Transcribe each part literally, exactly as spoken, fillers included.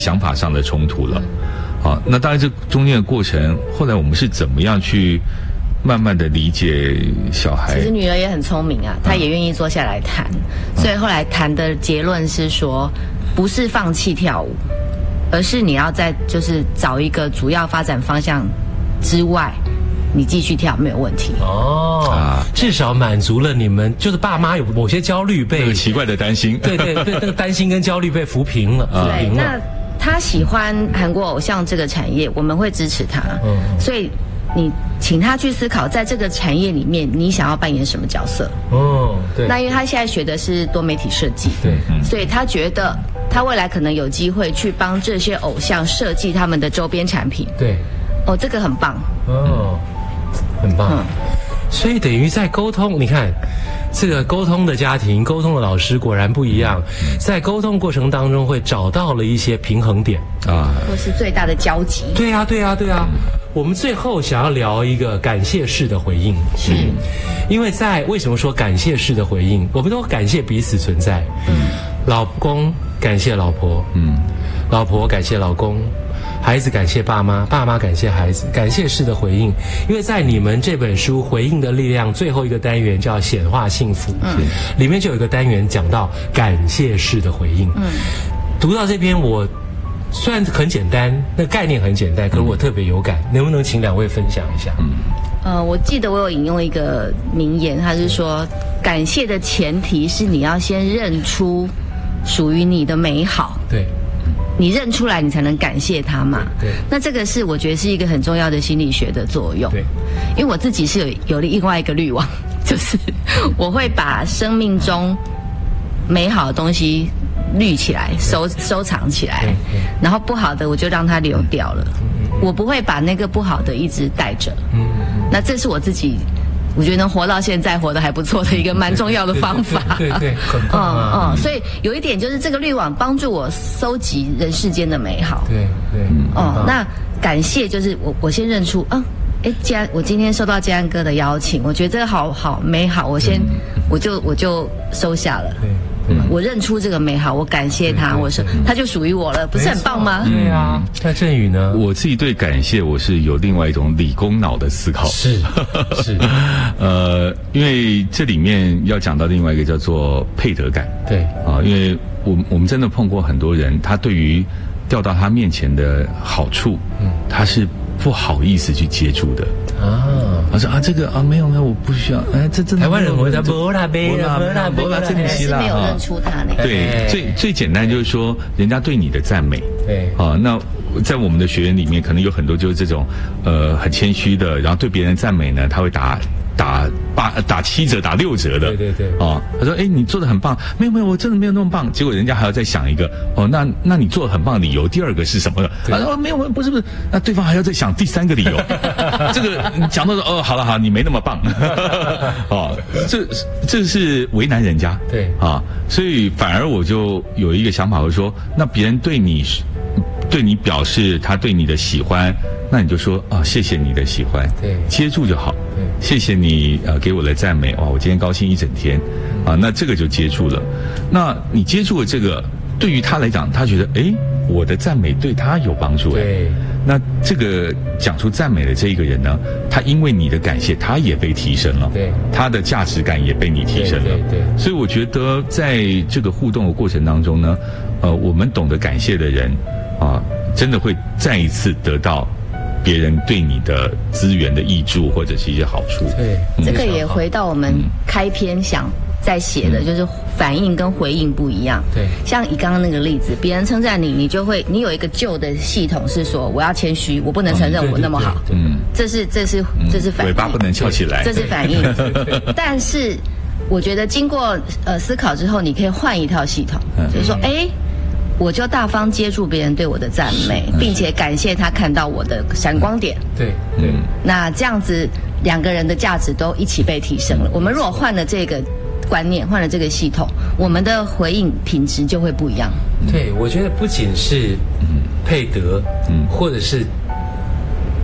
想法上的冲突了。好，那当然这中间的过程，后来我们是怎么样去慢慢的理解小孩？ 其实女儿也很聪明啊，她也愿意坐下来谈，嗯、所以后来谈的结论是说，不是放弃跳舞，而是你要在就是找一个主要发展方向之外，你继续跳没有问题。 哦，啊、至少满足了你们，就是爸妈有某些焦虑被那个奇怪的担心， 对对对，那个担心跟焦虑被抚平了，抚平了。 他喜欢韩国偶像这个产业，我们会支持他。嗯，所以你请他去思考，在这个产业里面，你想要扮演什么角色？ 哦，对。 那因为他现在学的是多媒体设计， 对， 嗯、所以他觉得他未来可能有机会去帮这些偶像设计他们的周边产品。 对， 哦，这个很棒。 哦，很棒。嗯、所以等于在沟通，你看。这个沟通的家庭，沟通的老师果然不一样，在沟通过程当中会找到了一些平衡点啊，或是最大的交集。 对啊，对啊，对啊。我们最后想要聊一个感谢式的回应，是，因为在为什么说感谢式的回应，我们都感谢彼此存在。嗯，老公感谢老婆，嗯，老婆感谢老公。孩子感谢爸妈，爸妈感谢孩子，感谢式的回应。因为在你们这本书《回应的力量》最后一个单元叫显化幸福，嗯，里面就有一个单元讲到感谢式的回应。嗯，读到这边我虽然很简单，那概念很简单，可是我特别有感，能不能请两位分享一下？嗯， 呃，我记得我有引用一个名言，他是说，感谢的前提是你要先认出属于你的美好。 对。 你认出来，你才能感谢他嘛。 对。 那这个是我觉得是一个很重要的心理学的作用。 对。 因为我自己是有有另外一个滤网，就是我会把生命中美好的东西滤起来，收收藏起来，然后不好的我就让它流掉了。我不会把那个不好的一直带着。嗯。那这是我自己。我觉得能活到现在，活得还不错的一个蛮重要的方法。 对 对, 对, 对, 对，很棒、啊。 嗯嗯，所以有一点就是这个滤网帮助我搜集人世间的美好。 对对。 哦、嗯，那感谢就是我我先认出，嗯，哎，既然我今天收到建安哥的邀请，我觉得这个好好美好，我先、嗯、我就我就收下了。 对。 我认出这个美好，我感谢他，我说他就属于我了，不是很棒吗？ 对啊。那振宇呢？ 我自己对感谢我是有另外一种理工脑的思考。 是是， 呃，因为这里面要讲到另外一个叫做配得感。 对啊，因为我我们真的碰过很多人，他对于掉到他面前的好处，嗯，他是不好意思去接住的啊。他说啊，这个啊，没有没有，我不需要。哎，这真的。 台湾人会在波拉贝拉波拉波拉这里是没有认出他呢。 对，最最简单就是说，人家对你的赞美。 对。 啊，那在我们的学员里面，可能有很多就是这种呃很谦虚的，然后对别人赞美呢，他会打打八打七折、打六折的。 对对对。 啊，他说哎，你做的很棒。没有没有，我真的没有那么棒。结果人家还要再想一个哦，那那你做的很棒的理由，第二个是什么？他说没有没有，不是不是，那对方还要再想第三个理由。这个你讲到说哦。好了好，你没那么棒，哦，这这是为难人家， 对啊，所以反而我就有一个想法，我说，那别人对你对你表示他对你的喜欢，那你就说啊，谢谢你的喜欢， 对， 接住就好， 对， 谢谢你呃给我的赞美，哇，我今天高兴一整天，啊，那这个就接住了，那你接住了这个，对于他来讲，他觉得哎，我的赞美对他有帮助， 对。 那这个讲出赞美的这一个人呢，他因为你的感谢，他也被提升了， 对， 他的价值感也被你提升了， 对对对。 所以我觉得在这个互动的过程当中呢，呃，我们懂得感谢的人啊、呃，真的会再一次得到别人对你的资源的益助或者是一些好处。 对， 嗯、这个也回到我们开篇想在写的，就是反应跟回应不一样。 对， 像以刚刚那个例子，别人称赞你，你就会，你有一个旧的系统是说，我要谦虚，我不能承认我那么好。嗯，这是这是这是反应， 尾巴不能翘起来， 这是反应。但是我觉得经过呃思考之后，你可以换一套系统，就是说，哎。我就大方接住别人对我的赞美，并且感谢他看到我的闪光点。 对对， 那这样子两个人的价值都一起被提升了。我们如果换了这个观念，换了这个系统，我们的回应品质就会不一样。 对，我觉得不仅是配得，嗯，或者是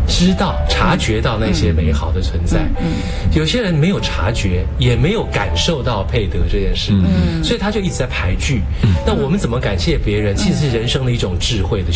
知道、察觉到那些美好的存在。嗯，有些人没有察觉，也没有感受到配得这件事，嗯，所以他就一直在排拒。嗯，那我们怎么感谢别人，其实是人生的一种智慧的